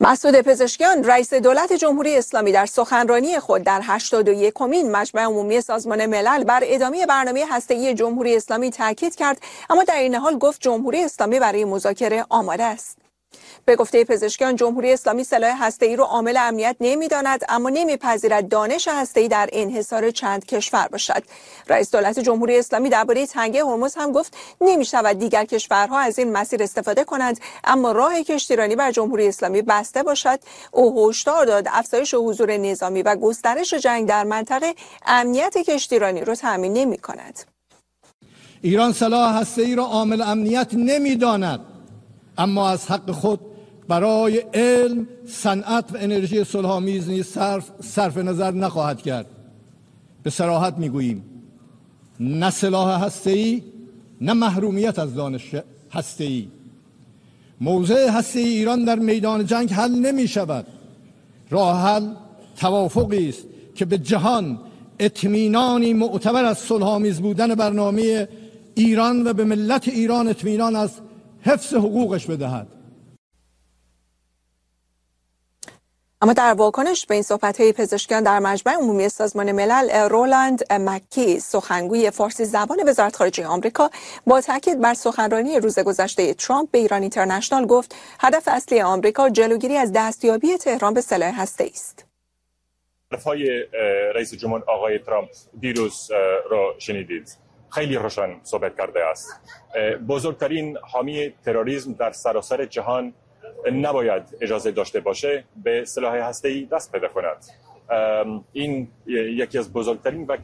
مسعود پزشکیان رئیس دولت جمهوری اسلامی در سخنرانی خود در 81مین مجمع عمومی سازمان ملل بر ادامه برنامه هسته‌ای جمهوری اسلامی تاکید کرد، اما در این حال گفت جمهوری اسلامی برای مذاکره آماده است. به گفته پزشکیان جمهوری اسلامی سلاح هسته‌ای را عامل امنیت نمی‌داند، اما نمی‌پذیرد دانش هسته‌ای در انحصار چند کشور باشد. رئیس دولت جمهوری اسلامی درباره تنگه هرمز هم گفت نمی‌شود دیگر کشورها از این مسیر استفاده کنند، اما راه کشتیرانی بر جمهوری اسلامی بسته باشد. او هشدار داد افزایش حضور نظامی و گسترش جنگ در منطقه امنیت کشتیرانی را تضمین نمی‌کند. ایران سلاح هسته‌ای را عامل امنیت نمی‌داند، اما از حق خود برای علم، صنعت و انرژی صلح‌آمیز نیز صرف نظر نخواهد کرد. به صراحت میگوییم نه سلاح هسته‌ای، نه محرومیت از دانش هسته‌ای. موضع هسته‌ای ایران در میدان جنگ حل نمی شود. راه حل توافقی است که به جهان اطمینانی معتبر از صلح‌آمیز بودن برنامه ایران و به ملت ایران اطمینان از حفظ حقوقش بدهد. اما در واکنش به این صحبت‌های پزشکیان در مجمع عمومی سازمان ملل، رولاند مکی سخنگوی فارسی زبان وزارت خارجه آمریکا با تاکید بر سخنرانی روز گذشته ترامپ به ایران اینترنشنال گفت هدف اصلی آمریکا جلوگیری از دستیابی تهران به سلاح هسته‌ای است. حرف‌های رئیس جمهور آقای ترامپ دیروز را شنیدید. خیلی روشن صحبت کرده است. بزرگترین حامی تروریسم در سراسر جهان نباید اجازه داشته باشه به سلاح هسته‌ای دست پیدا کند. این یکی از بزرگترین و